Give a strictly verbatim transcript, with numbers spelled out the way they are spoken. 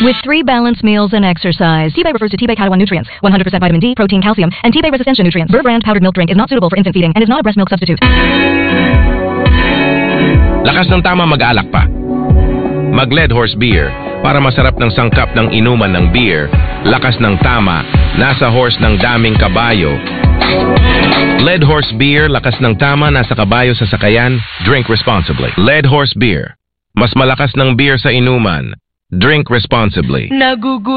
With three balanced meals and exercise. T-Bay refers to T-Bay Katawan nutrients, one hundred percent vitamin D, protein, calcium, and T-Bay Resistencia nutrients. Burr brand powdered milk drink is not suitable for infant feeding and is not a breast milk substitute. Lakas ng tama mag-alak pa. Mag-Lead Horse Beer para masarap ng sangkap ng inuman ng beer. Lakas ng tama, nasa horse ng daming kabayo. Lead Horse Beer, lakas ng tama, nasa kabayo sa sakayan. Drink responsibly. Lead Horse Beer. Mas malakas ng beer sa inuman. Drink responsibly. Nagugutom